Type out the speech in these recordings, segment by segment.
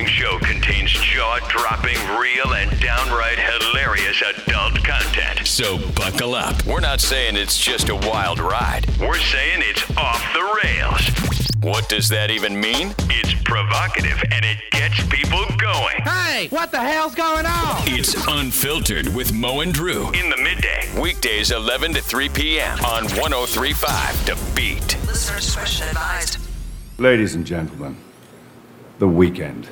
show contains jaw-dropping, real, and downright hilarious adult content. So buckle up. We're not saying it's just a wild ride. We're saying it's off the rails. What does that even mean? It's provocative, and it gets people going. Hey, what the hell's going on? It's Unfiltered with Mo and Drew in the midday. Weekdays 11 to 3 p.m. on 103.5 The Beat. Listener discretion advised. Ladies and gentlemen, The Weeknd.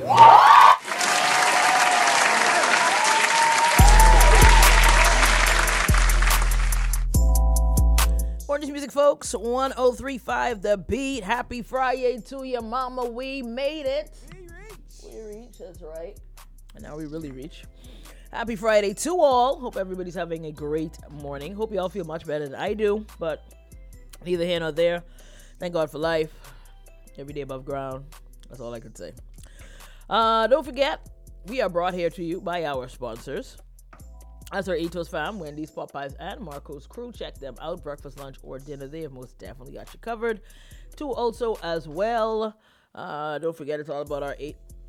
Orange Music, folks. 103.5 The Beat. Happy Friday to you, mama. We made it. We reached. That's right. And now we really reach. Happy Friday to all. Hope everybody's having a great morning. Hope you all feel much better than I do. But neither here nor there. Thank God for life. Every day above ground. That's all I can say. Don't forget, we are brought here to you by our sponsors. As our Atos fam, Wendy's, Popeyes, and Marco's crew. Check them out. Breakfast, lunch, or dinner. They have most definitely got you covered. Too also as well. Don't forget, it's all about our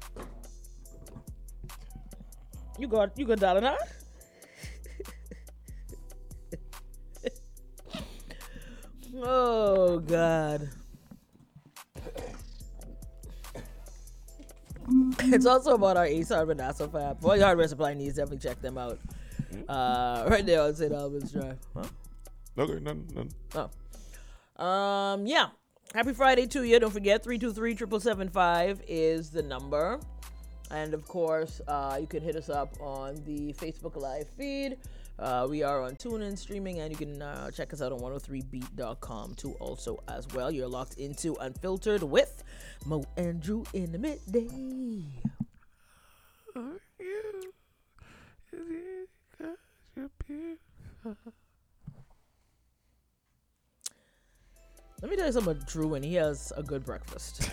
You got dollar now? Oh, God. It's also about our Ace Hardware NASA fab. For all your hardware supply needs, definitely check them out. Right there on St. Albans Drive. Huh? Okay, none. Oh. Yeah. Happy Friday to you. Don't forget, 323-775 is the number. And, of course, you can hit us up on the Facebook Live feed. We are on TuneIn streaming, and you can check us out on 103beat.com too also as well. You're locked into Unfiltered with Mo and Drew in the midday. Let me tell you something about Drew, and he has a good breakfast.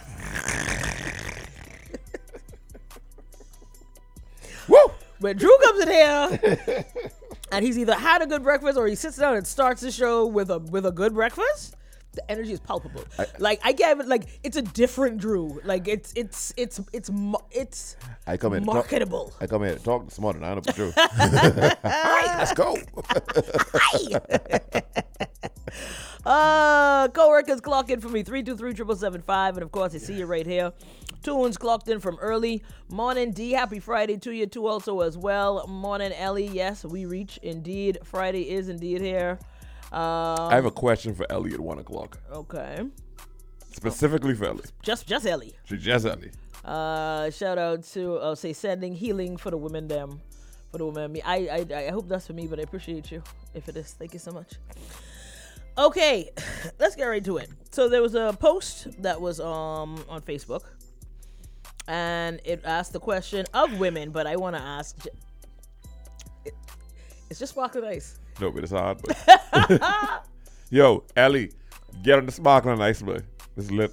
Woo! When Drew comes in here and he's either had a good breakfast or he sits down and starts the show with a good breakfast, the energy is palpable. I get it, like it's a different Drew. Like it's I come in marketable. I come in to talk this morning. I know the truth. All right, let's go. Co-workers clock in for me 323-775, and of course I see you right here. Tunes clocked in from early. Morning D, happy Friday to you too also as well. Morning Ellie, yes, we reach indeed. Friday is indeed here. I have a question for Ellie at 1 o'clock. Okay. Specifically for Ellie. Just Ellie. She's just Ellie. Shout out to sending healing for the women them. For the women. I hope that's for me, but I appreciate you if it is. Thank you so much. Okay, let's get right to it. So there was a post that was on Facebook, and it asked the question of women, but I want to ask, it's just sparkling ice. No, but it's hard. But yo, Ellie, get on the sparkling ice, boy. It's lit.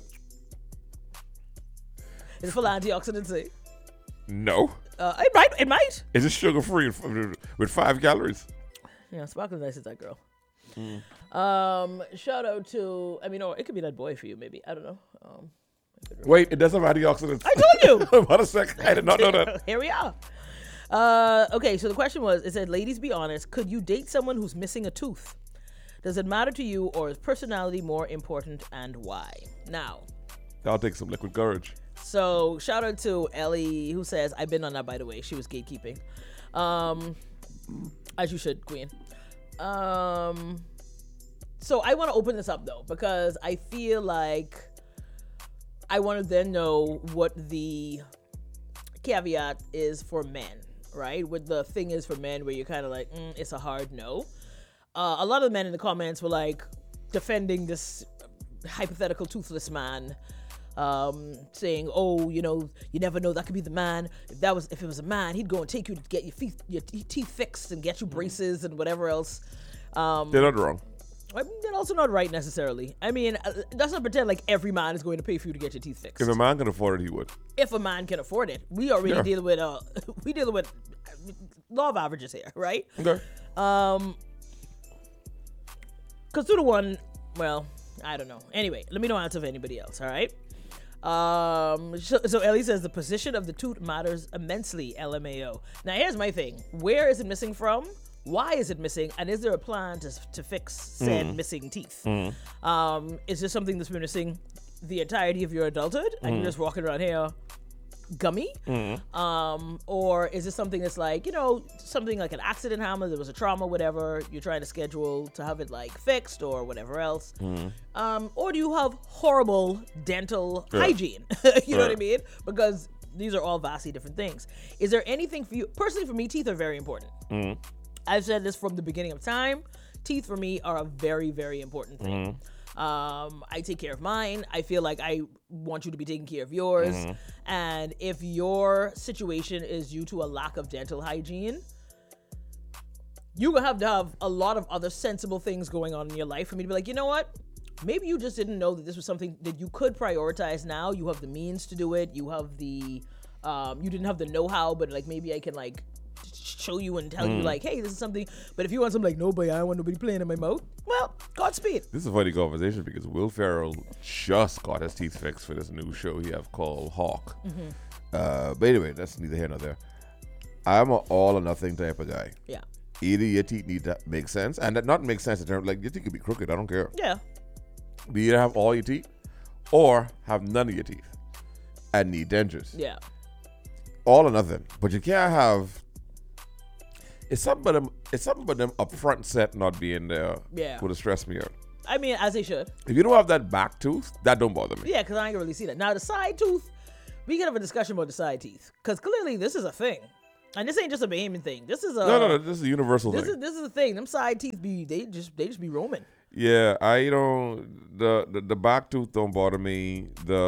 It's full of antioxidants, eh? No. It might. Is it sugar free with 5 calories? Yeah, sparkling ice is that girl. Shout out to, or it could be that boy for you, maybe. I don't know. Wait, it does have antioxidants. I told you. What a second. I did not know that. Here we are. Okay, so the question was, it said, ladies, be honest. Could you date someone who's missing a tooth? Does it matter to you, or is personality more important, and why? Now. I'll take some liquid courage. So shout out to Ellie, who says, I've been on that, by the way. She was gatekeeping. As you should, queen. So I want to open this up though, because I feel like I want to then know what the caveat is for men, right? What the thing is for men where you're kind of like, it's a hard no. A lot of the men in the comments were like defending this hypothetical toothless man, saying, oh, you never know, that could be the man. If it was a man, he'd go and take you to get your teeth fixed and get you braces and whatever else. They're not wrong. They're also not right necessarily. Let's not pretend like every man is going to pay for you to get your teeth fixed. If a man can afford it, he would. If a man can afford it, we already dealing with law of averages here, right? Okay. Because to the one, well, I don't know. Anyway, let me know answer for anybody else. All right. So Ellie says the position of the tooth matters immensely, LMAO. Now here's my thing. Where is it missing from? Why is it missing? And is there a plan to fix said missing teeth? Is this something that's been missing the entirety of your adulthood and you're just walking around here gummy? Or is this something that's like, something like an accident happened, there was a trauma, whatever, you're trying to schedule to have it like fixed or whatever else? Or do you have horrible dental hygiene? You know what I mean? Because these are all vastly different things. Is there anything for you? Personally, for me, teeth are very important. I've said this from the beginning of time. Teeth for me are a very, very important thing. I take care of mine. I feel like I want you to be taking care of yours. And if your situation is due to a lack of dental hygiene, you're going to have a lot of other sensible things going on in your life for me to be like, you know what? Maybe you just didn't know that this was something that you could prioritize now. You have the means to do it. You have the, you didn't have the know-how, but like maybe I can like show you and tell you like, hey, this is something. But if you want something like, nobody, I don't want nobody playing in my mouth, well, Godspeed. This is a funny conversation because Will Ferrell just got his teeth fixed for this new show he have called Hawk. But anyway, that's neither here nor there. I'm an all or nothing type of guy. Yeah. Either your teeth need to make sense, and that not make sense in terms like your teeth could be crooked. I don't care. Yeah. But you either have all your teeth or have none of your teeth and need dentures. Yeah. All or nothing. But you can't have. It's something about them up front set not being there. Yeah. Would have stressed me out. I mean, as they should. If you don't have that back tooth, that don't bother me. Yeah, because I ain't really see that. Now, the side tooth, we can have a discussion about the side teeth. Because clearly this is a thing. And this ain't just a Bahamian thing. This is a... No, this is a universal thing. This is a thing. Them side teeth, they just be roaming. Yeah, the back tooth don't bother me.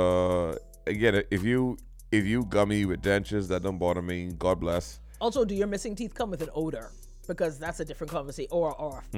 Again, if you gummy with dentures, that don't bother me. God bless. Also, do your missing teeth come with an odor? Because that's a different conversation, or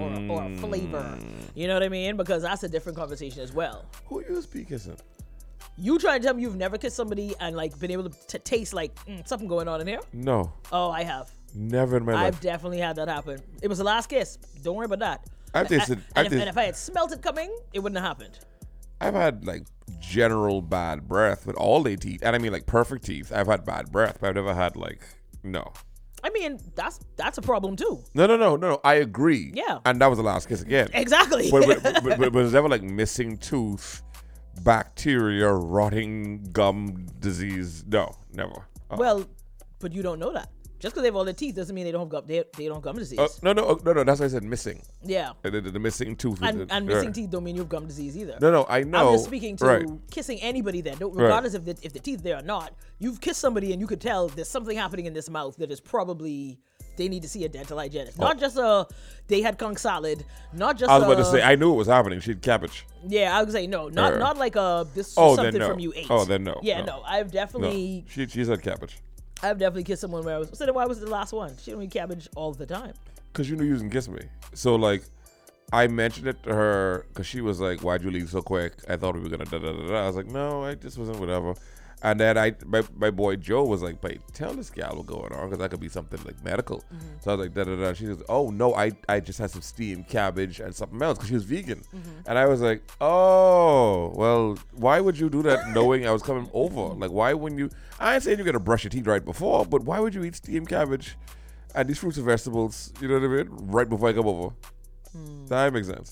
a flavor. You know what I mean? Because that's a different conversation as well. Who you speak kissing? You trying to tell me you've never kissed somebody and like been able to taste like something going on in here? No. Oh, I have. Never in my life. I've definitely had that happen. It was the last kiss. Don't worry about that. I've tasted. And if I had smelt it coming, it wouldn't have happened. I've had like general bad breath with all their teeth, and I mean like perfect teeth. I've had bad breath, but I've never had like no. I mean, that's a problem too. No. I agree. Yeah. And that was the last kiss again. Exactly. But was ever like missing tooth, bacteria, rotting gum disease? No, never. Well, but you don't know that. Just because they have all their teeth doesn't mean they don't have gum. They don't have gum disease. No. That's why I said missing. Yeah. The missing tooth. And missing teeth don't mean you have gum disease either. No, I know. I'm just speaking to kissing anybody then, regardless if the teeth there or not. You've kissed somebody and you could tell there's something happening in this mouth that is probably they need to see a dental hygienist. Not just they had conch salad. Not just. I was about to say I knew it was happening. She had cabbage. Yeah, I would say no. Not like this is something no. from you ate. Oh, then no. Yeah, no. I've definitely. No. She said cabbage. I've definitely kissed someone where I was. So then why was it the last one? She don't eat cabbage all the time. Because you knew you was gonna kiss me. So like, I mentioned it to her because she was like, "Why'd you leave so quick? I thought we were gonna da da da da." I was like, "No, I just wasn't whatever." And then my boy Joe was like, "Wait, tell this gal what's going on because that could be something like medical." So I was like, "Da da da." She goes, "Oh no, I just had some steamed cabbage and something else because she was vegan." And I was like, "Oh, well, why would you do that knowing I was coming over? Like, why wouldn't you?" I ain't saying you're gonna brush your teeth right before, but why would you eat steamed cabbage and these fruits and vegetables? You know what I mean? Right before I come over. That makes sense.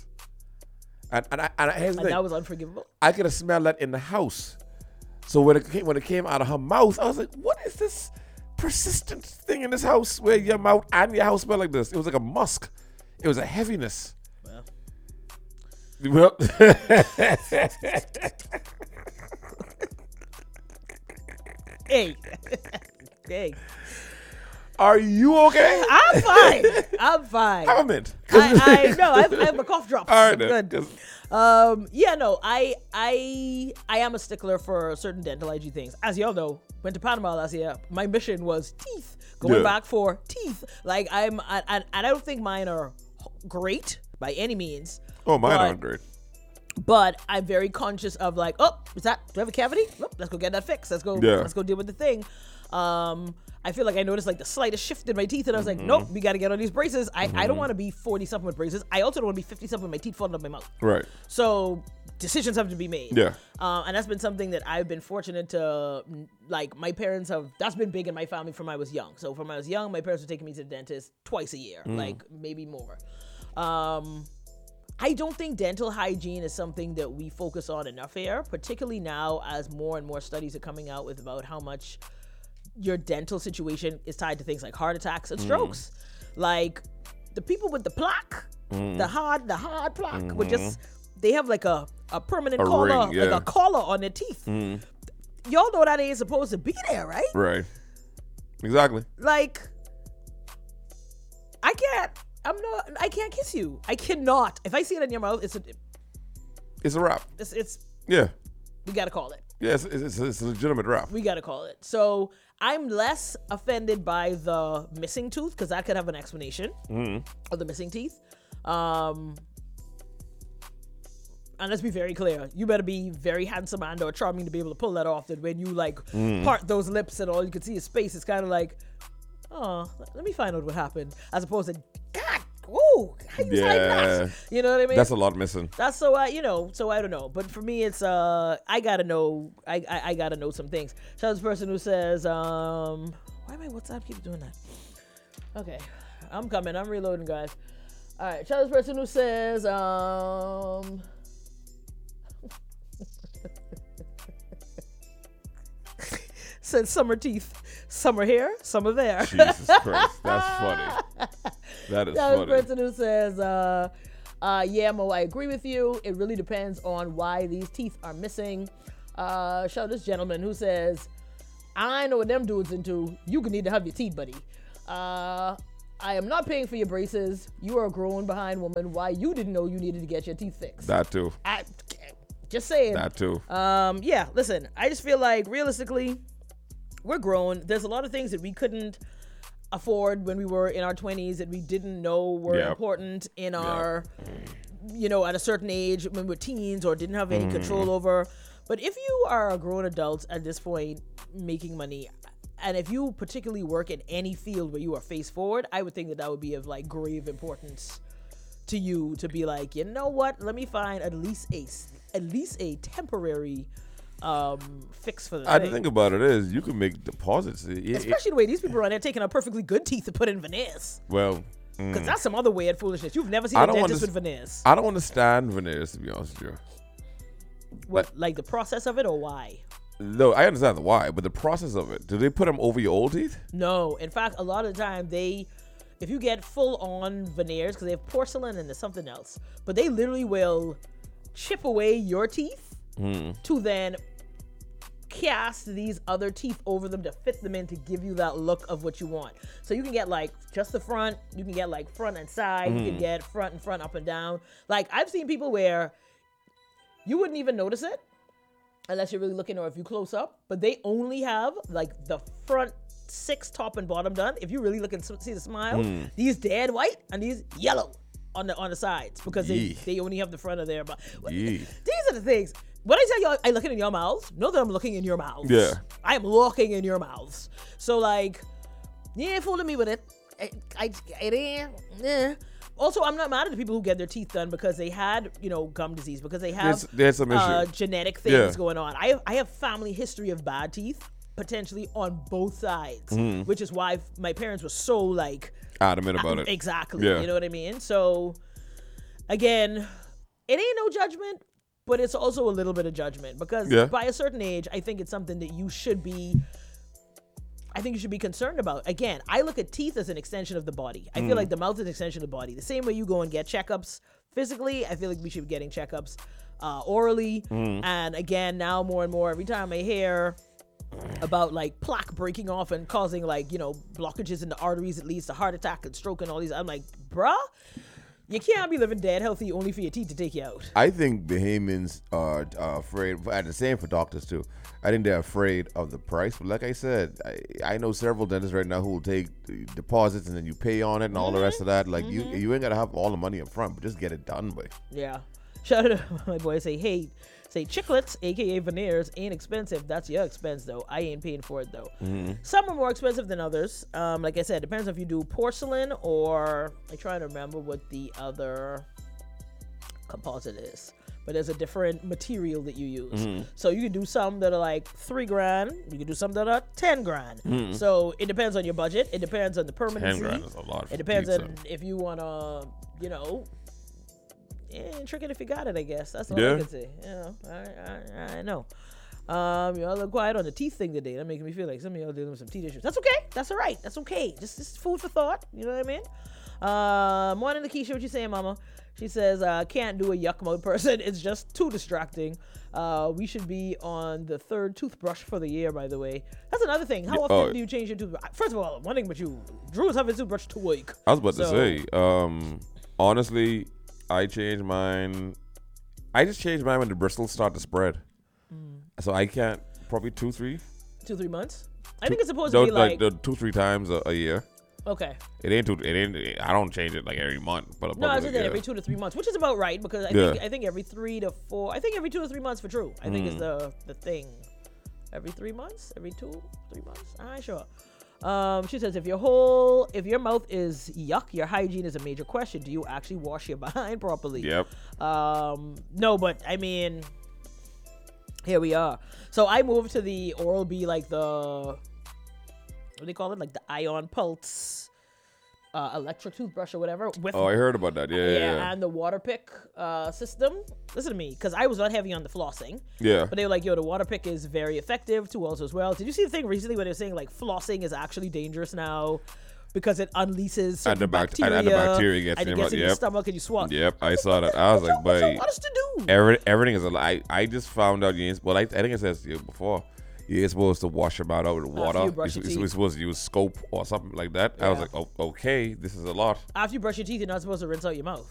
And that was unforgivable. I could have smelled that in the house. So when it came out of her mouth, I was like, "What is this persistent thing in this house where your mouth and your house smell like this?" It was like a musk. It was a heaviness. Well. Hey. Are you okay? I'm fine. Have a mint. I have a cough drops. All right, good. Then. I am a stickler for certain dental hygiene things. As y'all know, went to Panama last year. My mission was teeth. Going back for teeth. Like and I don't think mine are great by any means. Oh, mine aren't great. But I'm very conscious of like, do I have a cavity? Oh, let's go get that fixed. Let's go deal with the thing. I feel like I noticed like the slightest shift in my teeth and I was like, nope, we got to get on these braces. I don't want to be 40 something with braces. I also don't want to be 50 something with my teeth falling out of my mouth. Right. So decisions have to be made. Yeah. And that's been something that I've been fortunate to, like, my parents have, that's been big in my family from when I was young. So from when I was young, my parents were taking me to the dentist twice a year, like maybe more. I don't think dental hygiene is something that we focus on enough here, particularly now as more and more studies are coming out with about how much your dental situation is tied to things like heart attacks and strokes. Like the people with the plaque, the hard plaque, would just, they have like a permanent collar, ring, yeah. like a collar on their teeth. Y'all know that ain't supposed to be there, right? Right. Exactly. Like, I can't kiss you. I cannot. If I see it in your mouth, it's a wrap. It's Yeah. we gotta call it. Yeah, it's a legitimate wrap. We gotta call it. So I'm less offended by the missing tooth because that could have an explanation of the missing teeth. And let's be very clear. You better be very handsome and or charming to be able to pull that off. That when you like part those lips and all you can see is space, it's kind of like, oh, let me find out what happened. As opposed to, God, whoa, how you like that? You know what I mean? That's a lot missing. That's so I don't know. But for me, it's I gotta know. I gotta know some things. So this person who says, why am I WhatsApp keep doing that? Okay, I'm coming. I'm reloading, guys. All right. So this person who says, said summer teeth, summer hair, summer there. Jesus Christ, that's funny. That is funny. The person who says, yeah, Mo, I agree with you. It really depends on why these teeth are missing. Shout out this gentleman who says, I know what them dudes into. You could need to have your teeth, buddy. I am not paying for your braces. You are a grown behind woman. Why you didn't know you needed to get your teeth fixed? That too. Just saying. That too. Yeah, listen, I just feel like realistically, we're grown. There's a lot of things that we couldn't afford when we were in our 20s that we didn't know were important in our, at a certain age when we're teens or didn't have any control over. But if you are a grown adult at this point making money, and if you particularly work in any field where you are face forward, I would think that would be of like grave importance to you to be like, you know what? Let me find at least a temporary fix for the thing. The thing about it is, you can make deposits. Especially the way these people are on there taking out perfectly good teeth to put in veneers. Well, because that's some other weird foolishness. You've never seen a dentist with veneers. I don't understand veneers, to be honest with you. What, like the process of it or why? No, I understand the why, but the process of it. Do they put them over your old teeth? No. In fact, a lot of the time if you get full-on veneers, because they have porcelain and there's something else, but they literally will chip away your teeth to then cast these other teeth over them to fit them in to give you that look of what you want. So you can get like just the front, you can get like front and side, you can get front and front, up and down. Like I've seen people where you wouldn't even notice it unless you're really looking or if you close up, but they only have like the front 6 top and bottom done. If you really look and see the smile, these dead white and these yellow on the sides because they only have the front of their mouth. These are the things. When I tell y'all I looking in your mouths, know that I'm looking in your mouths. Yeah. I am looking in your mouths. So like, you ain't fooling me with it. It ain't. Also, I'm not mad at the people who get their teeth done because they had, gum disease, because they have there's some issue. Genetic things going on. I have family history of bad teeth, potentially on both sides, which is why my parents were so like adamant about it. Exactly. Yeah. You know what I mean? So again, it ain't no judgment, but it's also a little bit of judgment because by a certain age, I think it's something that you should be concerned about. Again, I look at teeth as an extension of the body. I feel like the mouth is an extension of the body. The same way you go and get checkups physically, I feel like we should be getting checkups orally. And again, now more and more, every time I hear about like plaque breaking off and causing like, blockages in the arteries that leads to heart attack and stroke and all these, I'm like, bruh, you can't be living dead healthy only for your teeth to take you out. I think Bahamians are afraid, and the same for doctors too. I think they're afraid of the price. But like I said, I know several dentists right now who will take deposits and then you pay on it and all the rest of that. Like you ain't got to have all the money up front, but just get it done, boy. Yeah. Shout out to my boy, say chiclets, aka veneers, ain't expensive. That's your expense though. I ain't paying for it though. Some are more expensive than others. Like I said, depends if you do porcelain or I'm trying to remember what the other composite is. but there's a different material that you use. So you can do some that are like $3,000. You can do some that are $10,000. So it depends on your budget. It depends on the permanency. $10,000 is a lot. It depends on if you want to, trick it if you got it, I guess. That's all I can say. I know. Y'all look quiet on the teeth thing today. That making me feel like some of y'all dealing with some teeth issues. That's okay. That's all right. That's okay. Just food for thought. You know what I mean? Morning, Lakeisha. What you saying, Mama? She says, can't do a yuck mode person. It's just too distracting. We should be on the 3rd toothbrush for the year, by the way. That's another thing. How often do you change your toothbrush? First of all, one thing about you, Drew is having a toothbrush to week. I was about to say, honestly, I changed mine. I just changed mine when the bristles start to spread. So I can't, probably 2-3 months. I think it's supposed to be like 2-3 times a year. Okay. It ain't. I don't change it like every month, but no, I said that every 2 to 3 months, which is about right because I think every 3 to 4. I think every 2 to 3 months for Drew. I think is the thing. Every 3 months, every 2-3 months. I'm not sure. She says if your mouth is yuck, your hygiene is a major question. Do you actually wash your behind properly? Yep. No, but I mean, here we are. So I moved to the Oral-B, like what do they call it? Like the Ion Pulse electric toothbrush or whatever. I heard about that. Yeah. And the water pick system. Listen to me, because I was not heavy on the flossing. Yeah. But they were like, the water pick is very effective. Too also as well. Did you see the thing recently where they're saying like flossing is actually dangerous now because it unleashes and the bacteria. And the bacteria gets in your stomach and you swallow. Yep, I saw that. I was like, but what is to do? Everything is a lie. I just found out I think it says before. You're supposed to wash them out with water. You're supposed to use soap or something like that. Yeah. I was like, okay, this is a lot. After you brush your teeth, you're not supposed to rinse out your mouth.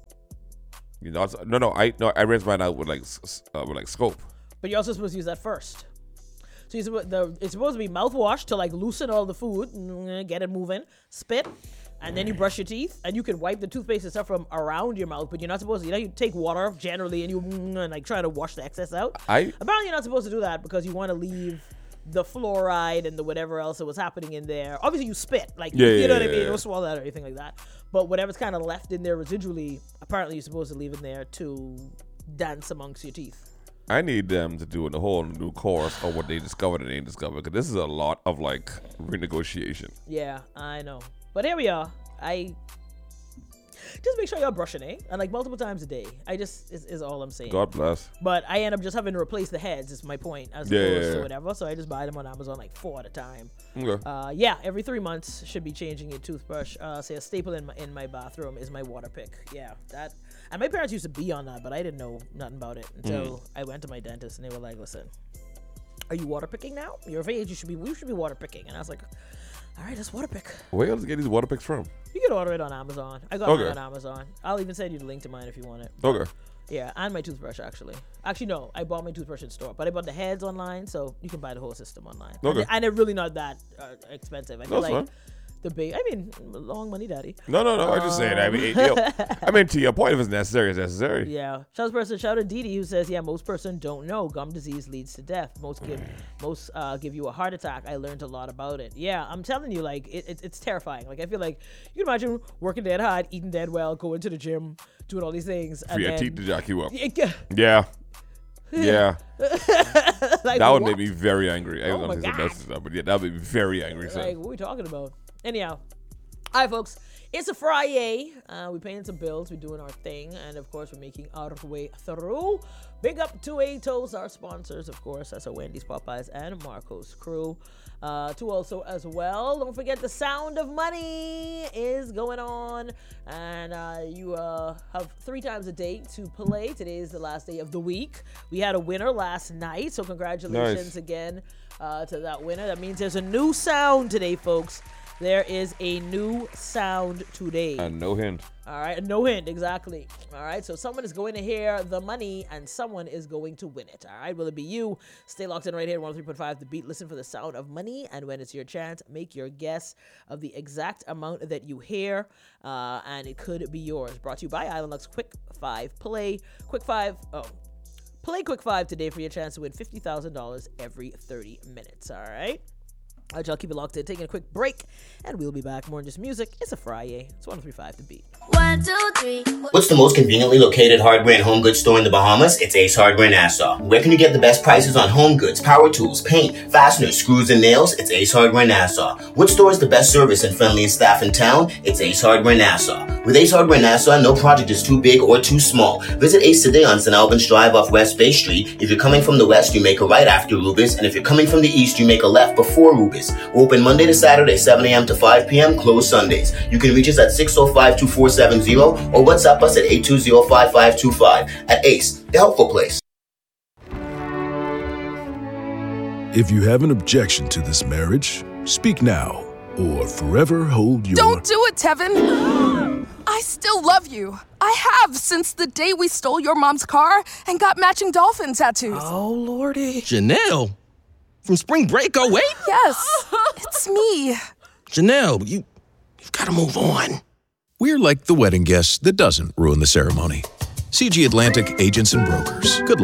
I rinse mine out with like soap. But you're also supposed to use that first. So it's supposed to be mouthwash to like loosen all the food, get it moving, spit, and then you brush your teeth, and you can wipe the toothpaste and stuff from around your mouth, but you're not supposed to. You take water generally and you like try to wash the excess out. Apparently you're not supposed to do that because you want to leave the fluoride and the whatever else that was happening in there. Obviously you spit, like you know what I mean. You don't swallow that or anything like that. But whatever's kind of left in there residually, apparently you're supposed to leave in there to dance amongst your teeth. I need them to do a whole new course on what they discovered and ain't discovered, because this is a lot of like renegotiation. Yeah, I know. But here we are. I just make sure y'all brushing, and like multiple times a day. Is all I'm saying. God bless. But I end up just having to replace the heads. Is my point, as opposed to whatever. So I just buy them on Amazon like 4 at a time. Okay. Every 3 months should be changing your toothbrush. Say a staple in my bathroom is my water pick. Yeah, that. And my parents used to be on that, but I didn't know nothing about it until I went to my dentist, and they were like, "Listen, are you water picking now? You're of age. We should be water picking." And I was like, all right, let's water pick. Where else get these water picks from? You can order it on Amazon. I got mine on Amazon. I'll even send you the link to mine if you want it. Okay. Yeah, and my toothbrush, actually. Actually, no, I bought my toothbrush in store, but I bought the heads online, so you can buy the whole system online. Okay. And they're really not that expensive. I feel That's like fine. long money, daddy. No. I just saying. I mean, to your point, if it's necessary, it's necessary. Yeah. Shout out Didi, who says, most person don't know gum disease leads to death. Most give you a heart attack. I learned a lot about it. Yeah, I'm telling you, like it's terrifying. Like I feel like you can imagine working dead hard, eating dead well, going to the gym, doing all these things. For your teeth to jack you up. Yeah. Like, that would make me very angry. I was going to say some stuff, but that would make me very angry. Like, what are we talking about? Anyhow, all right, folks. It's a Friday. We're paying some bills. We're doing our thing. And, of course, we're making our way through. Big up to Atos, our sponsors, of course. That's our Wendy's, Popeyes, and Marco's crew. To also, as well, don't forget the Sound of Money is going on. And you have 3 times a day to play. Today is the last day of the week. We had a winner last night. So congratulations again to that winner. That means there's a new sound today, folks. There is a new sound today. And no hint. All right, no hint, exactly. All right, so someone is going to hear the money and someone is going to win it. All right, will it be you? Stay locked in right here, 103.5 The Beat. Listen for the sound of money, and when it's your chance, make your guess of the exact amount that you hear, and it could be yours. Brought to you by Island Lux Quick 5 Play. Play Quick 5 today for your chance to win $50,000 every 30 minutes, all right? All right, y'all, keep it locked in. Taking a quick break, and we'll be back. More than just music. It's a Friday. It's 103.5 The Beat. 1, 2, 3. What's the most conveniently located hardware and home goods store in the Bahamas? It's Ace Hardware Nassau. Where can you get the best prices on home goods, power tools, paint, fasteners, screws, and nails? It's Ace Hardware Nassau. What store is the best service and friendliest staff in town? It's Ace Hardware Nassau. With Ace Hardware Nassau, no project is too big or too small. Visit Ace today on St. Albans Drive off West Bay Street. If you're coming from the west, you make a right after Rubis, and if you're coming from the east, you make a left before Rubis. We're open Monday to Saturday, 7 a.m. to 5 p.m., closed Sundays. You can reach us at 605-2470 or WhatsApp us at 820-5525. At Ace, the helpful place. If you have an objection to this marriage, speak now or forever hold your... Don't do it, Tevin! I still love you. I have since the day we stole your mom's car and got matching dolphin tattoos. Oh, Lordy. Janelle? From Spring Break 08? Yes, it's me. Janelle, you've got to move on. We're like the wedding guest that doesn't ruin the ceremony. CG Atlantic Agents and Brokers. Good luck.